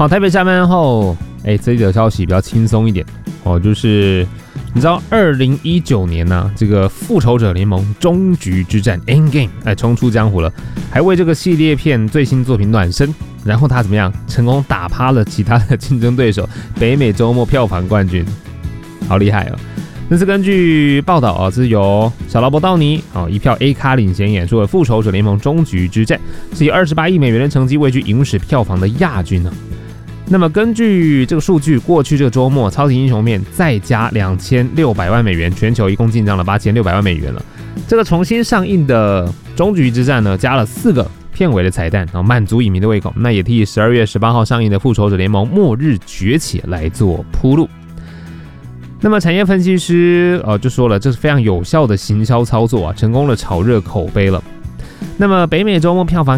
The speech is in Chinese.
好，台北下班后，这一则消息比较轻松一点哦，就是你知道2019年呢、这个复仇者联盟终局之战 Endgame 冲出江湖了，还为这个系列片最新作品暖身，然后他怎么样，成功打趴了其他的竞争对手，北美周末票房冠军，好厉害哦！那是根据报道啊，这是由小劳勃道尼一票 A 咖领衔演出的《复仇者联盟终局之战》，是以28亿美元的成绩位居影史票房的亚军呢。那么根据这个数据，过去这个周末超级英雄片再加2600万美元，全球一共进账了8600万美元了。这个重新上映的终局之战呢，加了4个片尾的彩蛋，满足影迷的胃口，那也替12月18号上映的《复仇者联盟：末日崛起》来做铺路。那么产业分析师就说了，这是非常有效的行销操作啊，成功的炒热口碑了。那么北美周末票房